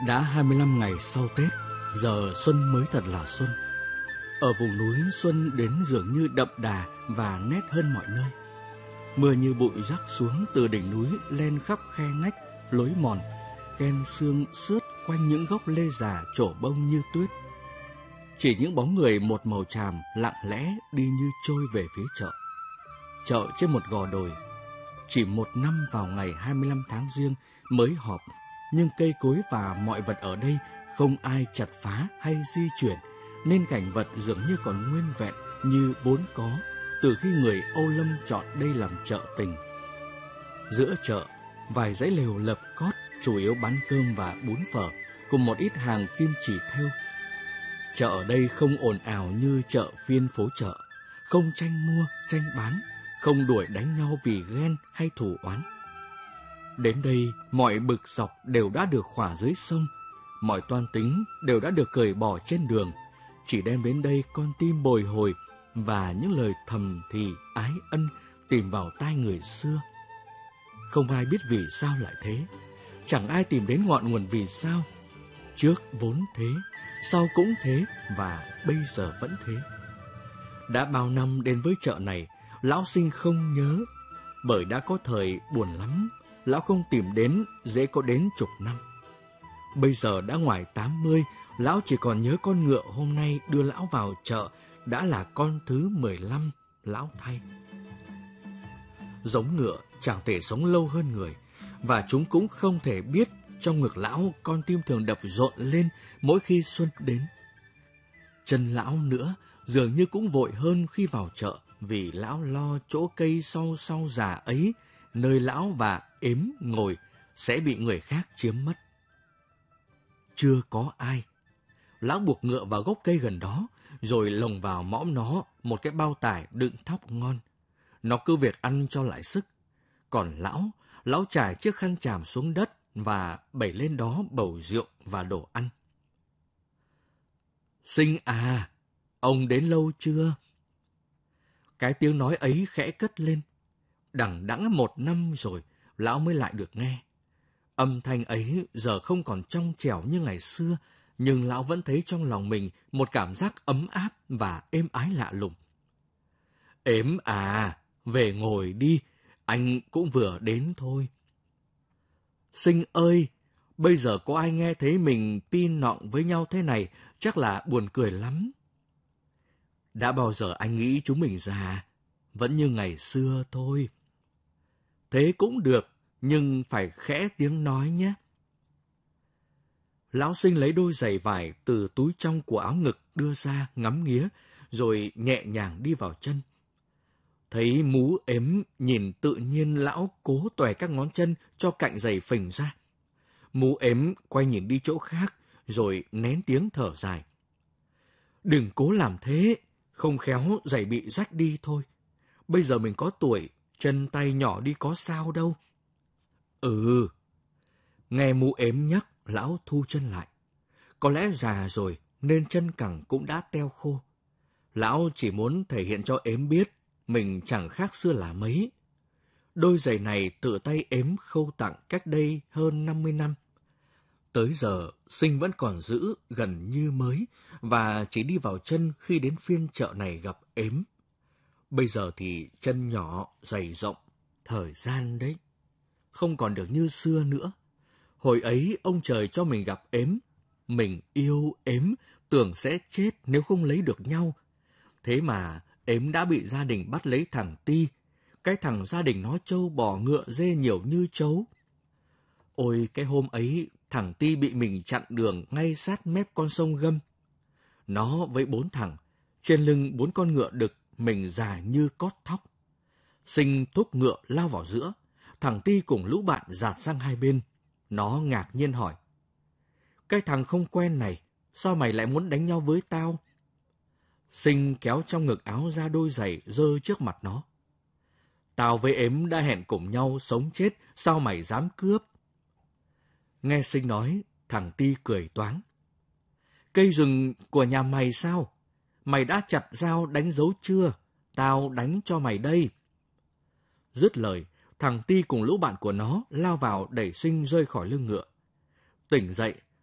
Đã 25 ngày sau Tết, giờ xuân mới thật là xuân. Ở vùng núi, xuân đến dường như đậm đà và nét hơn mọi nơi. Mưa như bụi rắc xuống từ đỉnh núi len khắp khe ngách, lối mòn, ken sương sướt quanh những gốc lê già trổ bông như tuyết. Chỉ những bóng người một màu tràm lặng lẽ đi như trôi về phía chợ. Chợ trên một gò đồi. Chỉ một năm vào ngày 25 tháng Giêng mới họp, nhưng cây cối và mọi vật ở đây không ai chặt phá hay di chuyển, nên cảnh vật dường như còn nguyên vẹn như vốn có từ khi người Âu Lâm chọn đây làm chợ tình. Giữa chợ, vài dãy lều lợp cót chủ yếu bán cơm và bún phở, cùng một ít hàng kim chỉ thêu. Chợ ở đây không ồn ào như chợ phiên phố chợ, không tranh mua, tranh bán, không đuổi đánh nhau vì ghen hay thù oán. Đến đây, mọi bực dọc đều đã được khỏa dưới sông, mọi toan tính đều đã được cởi bỏ trên đường, chỉ đem đến đây con tim bồi hồi và những lời thầm thì ái ân tìm vào tai người xưa. Không ai biết vì sao lại thế, chẳng ai tìm đến ngọn nguồn vì sao. Trước vốn thế, sau cũng thế và bây giờ vẫn thế. Đã bao năm đến với chợ này, lão Sinh không nhớ, bởi đã có thời buồn lắm, lão không tìm đến, dễ có đến chục năm. Bây giờ đã ngoài 80, lão chỉ còn nhớ con ngựa hôm nay đưa lão vào chợ đã là con thứ 15, lão thay. Giống ngựa chẳng thể sống lâu hơn người, và chúng cũng không thể biết trong ngực lão con tim thường đập rộn lên mỗi khi xuân đến. Chân lão nữa dường như cũng vội hơn khi vào chợ, vì lão lo chỗ cây sau già ấy, nơi lão và ếm ngồi sẽ bị người khác chiếm mất. Chưa có ai. Lão buộc ngựa vào gốc cây gần đó, rồi lồng vào mõm nó một cái bao tải đựng thóc ngon. Nó cứ việc ăn cho lại sức. Còn lão trải chiếc khăn tràm xuống đất và bày lên đó bầu rượu và đồ ăn. Sinh à, ông đến lâu chưa? Cái tiếng nói ấy khẽ cất lên. Đằng đẵng 1 năm rồi, lão mới lại được nghe. Âm thanh ấy giờ không còn trong trẻo như ngày xưa, nhưng lão vẫn thấy trong lòng mình một cảm giác ấm áp và êm ái lạ lùng. Ếm à, về ngồi đi, anh cũng vừa đến thôi. Sinh ơi, bây giờ có ai nghe thấy mình tin nọng với nhau thế này, chắc là buồn cười lắm. Đã bao giờ anh nghĩ chúng mình già, vẫn như ngày xưa thôi. Thế cũng được, nhưng phải khẽ tiếng nói nhé. Lão Sinh lấy đôi giày vải từ túi trong của áo ngực đưa ra ngắm nghía, rồi nhẹ nhàng đi vào chân. Thấy mú ếm nhìn tự nhiên, lão cố toè các ngón chân cho cạnh giày phình ra. Mú ếm quay nhìn đi chỗ khác, rồi nén tiếng thở dài. Đừng cố làm thế, không khéo giày bị rách đi thôi. Bây giờ mình có tuổi, chân tay nhỏ đi có sao đâu. Ừ. Nghe mú ếm nhắc, lão thu chân lại. Có lẽ già rồi nên chân cẳng cũng đã teo khô. Lão chỉ muốn thể hiện cho ếm biết mình chẳng khác xưa là mấy. Đôi giày này tự tay ếm khâu tặng cách đây hơn 50 năm. Tới giờ, Sinh vẫn còn giữ gần như mới và chỉ đi vào chân khi đến phiên chợ này gặp ếm. Bây giờ thì chân nhỏ, giày rộng, thời gian đấy. Không còn được như xưa nữa. Hồi ấy ông trời cho mình gặp ếm. Mình yêu ếm, tưởng sẽ chết nếu không lấy được nhau. Thế mà ếm đã bị gia đình bắt lấy thằng Ti. Cái thằng gia đình nó trâu bò ngựa dê nhiều như trấu. Ôi cái hôm ấy thằng Ti bị mình chặn đường ngay sát mép con sông Gâm. Nó với 4 thằng, trên lưng 4 con ngựa đực, mình già như cót thóc. Sinh thúc ngựa lao vào giữa, thằng Ti cùng lũ bạn dạt sang hai bên. Nó ngạc nhiên hỏi: Cái thằng không quen này, sao mày lại muốn đánh nhau với tao? Sinh kéo trong ngực áo ra đôi giày giơ trước mặt nó. Tao với ếm đã hẹn cùng nhau sống chết, sao mày dám cướp? Nghe Sinh nói, thằng Ti cười toáng. Cây rừng của nhà mày sao? Mày đã chặt dao đánh dấu chưa? Tao đánh cho mày đây. Dứt lời, thằng Ti cùng lũ bạn của nó lao vào đẩy Sinh rơi khỏi lưng ngựa. Tỉnh dậy,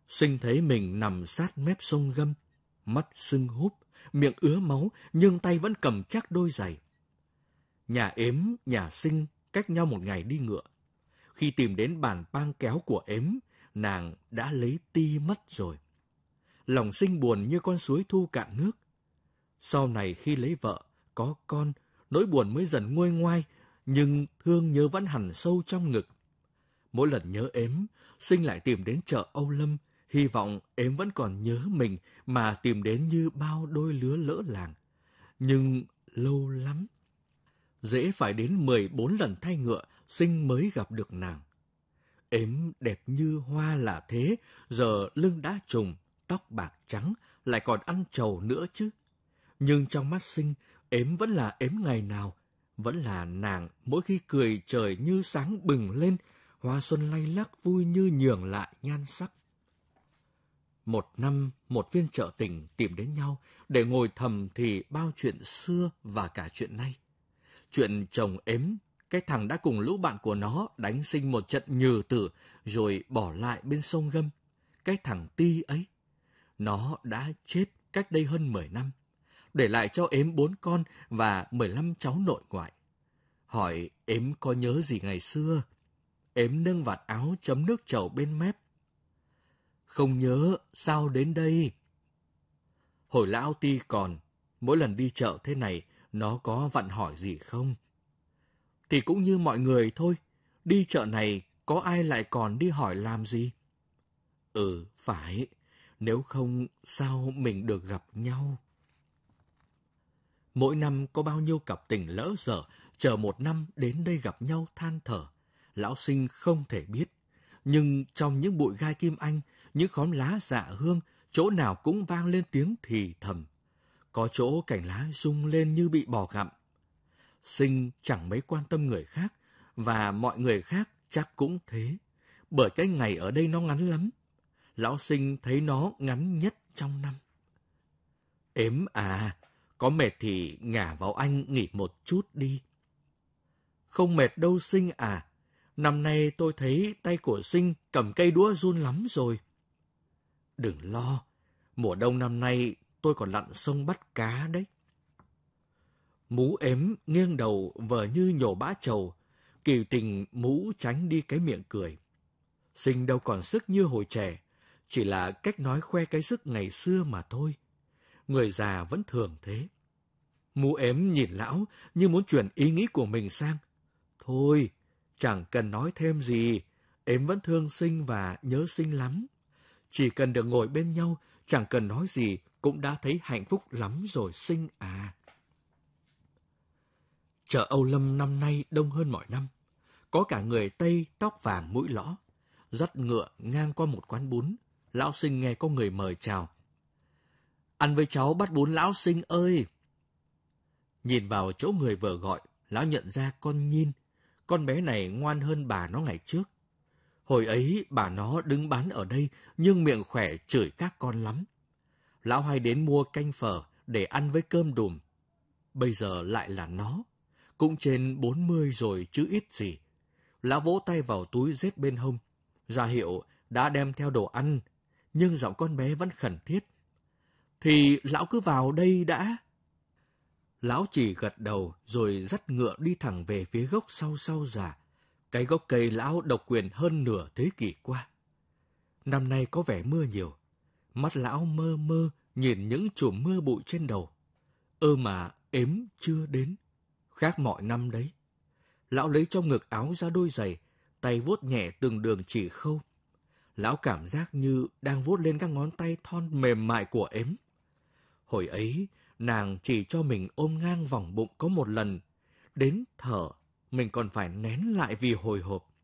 Sinh thấy mình nằm sát mép sông Gâm, mắt sưng húp, miệng ứa máu, nhưng tay vẫn cầm chắc đôi giày. Nhà Ếm, nhà Sinh cách nhau một ngày đi ngựa. Khi tìm đến bàn pang kéo của Ếm, nàng đã lấy ti mất rồi. Lòng Sinh buồn như con suối thu cạn nước. Sau này khi lấy vợ, có con, nỗi buồn mới dần nguôi ngoai, nhưng thương nhớ vẫn hằn sâu trong ngực. Mỗi lần nhớ Ếm, Sinh lại tìm đến chợ Âu Lâm, hy vọng Ếm vẫn còn nhớ mình mà tìm đến như bao đôi lứa lỡ làng. Nhưng lâu lắm. Dễ phải đến 14 lần thay ngựa, Sinh mới gặp được nàng. Ếm đẹp như hoa là thế, giờ lưng đã trùng, tóc bạc trắng, lại còn ăn trầu nữa chứ. Nhưng trong mắt Sinh, Ếm vẫn là Ếm ngày nào, vẫn là nàng mỗi khi cười trời như sáng bừng lên, hoa xuân lay lắc vui như nhường lại nhan sắc. Một năm, một viên chợ tình tìm đến nhau để ngồi thầm thì bao chuyện xưa và cả chuyện nay. Chuyện chồng Ếm, cái thằng đã cùng lũ bạn của nó đánh Sinh một trận nhừ tử rồi bỏ lại bên sông Gâm. Cái thằng Ti ấy, nó đã chết cách đây hơn 10 năm, để lại cho Ếm 4 con và 15 cháu nội ngoại. Hỏi Ếm có nhớ gì ngày xưa? Ếm nâng vạt áo chấm nước trầu bên mép. Không nhớ, sao đến đây? Hồi lão Ti còn, mỗi lần đi chợ thế này, nó có vặn hỏi gì không? Thì cũng như mọi người thôi, đi chợ này có ai lại còn đi hỏi làm gì? Ừ, phải, nếu không sao mình được gặp nhau? Mỗi năm có bao nhiêu cặp tình lỡ dở, chờ một năm đến đây gặp nhau than thở. Lão Sinh không thể biết, nhưng trong những bụi gai kim anh, những khóm lá dạ hương, chỗ nào cũng vang lên tiếng thì thầm. Có chỗ cành lá rung lên như bị bò gặm. Sinh chẳng mấy quan tâm người khác, và mọi người khác chắc cũng thế, bởi cái ngày ở đây nó ngắn lắm. Lão Sinh thấy nó ngắn nhất trong năm. Ếm à, có mệt thì ngả vào anh nghỉ một chút đi. Không mệt đâu Sinh à, năm nay tôi thấy tay của Sinh cầm cây đũa run lắm rồi. Đừng lo, mùa đông năm nay tôi còn lặn sông bắt cá đấy. Mú Ếm nghiêng đầu vờ như nhổ bã trầu, kỳ tình Mú tránh đi cái miệng cười. Sinh đâu còn sức như hồi trẻ, chỉ là cách nói khoe cái sức ngày xưa mà thôi. Người già vẫn thường thế. Mú Ếm nhìn lão như muốn chuyển ý nghĩ của mình sang. Thôi, chẳng cần nói thêm gì, Ếm vẫn thương Sinh và nhớ Sinh lắm. Chỉ cần được ngồi bên nhau, chẳng cần nói gì, cũng đã thấy hạnh phúc lắm rồi Sinh à. Chợ Âu Lâm năm nay đông hơn mọi năm. Có cả người Tây tóc vàng mũi lõ. Dắt ngựa ngang qua một quán bún. Lão Sinh nghe có người mời chào. Ăn với cháu bát bún lão Sinh ơi! Nhìn vào chỗ người vừa gọi, lão nhận ra con Nhìn. Con bé này ngoan hơn bà nó ngày trước. Hồi ấy bà nó đứng bán ở đây nhưng miệng khỏe chửi các con lắm. Lão hay đến mua canh phở để ăn với cơm đùm. Bây giờ lại là nó. Cũng trên 40 rồi chứ ít gì. Lão vỗ tay vào túi rết bên hông, ra hiệu đã đem theo đồ ăn, nhưng giọng con bé vẫn khẩn thiết. Thì lão cứ vào đây đã. Lão chỉ gật đầu rồi dắt ngựa đi thẳng về phía gốc sau già. Cái gốc cây lão độc quyền hơn nửa thế kỷ qua. Năm nay có vẻ mưa nhiều. Mắt lão mơ mơ nhìn những chùm mưa bụi trên đầu. Mà Ếm chưa đến. Khác mọi năm đấy. Lão lấy trong ngực áo ra đôi giày, tay vuốt nhẹ từng đường chỉ khâu. Lão cảm giác như đang vuốt lên các ngón tay thon mềm mại của Ếm. Hồi ấy, nàng chỉ cho mình ôm ngang vòng bụng có một lần. Đến thở, mình còn phải nén lại vì hồi hộp.